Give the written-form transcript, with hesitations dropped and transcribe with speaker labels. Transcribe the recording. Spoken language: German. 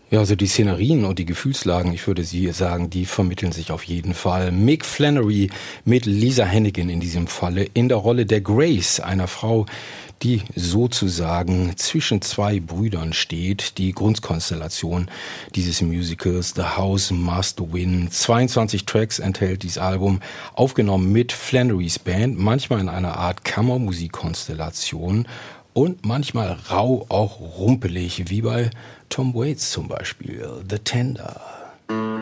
Speaker 1: Ja, also die Szenerien und die Gefühlslagen, ich würde sie sagen, die vermitteln sich auf jeden Fall. Mick Flannery mit Lisa Hannigan in diesem Falle in der Rolle der Grace, einer Frau, die sozusagen zwischen zwei Brüdern steht. Die Grundkonstellation dieses Musicals, The House Must Win. 22 Tracks enthält dieses Album, aufgenommen mit Flannerys Band, manchmal in einer Art Kammermusikkonstellation und manchmal rau, auch rumpelig, wie bei Tom Waits zum Beispiel, The Tender.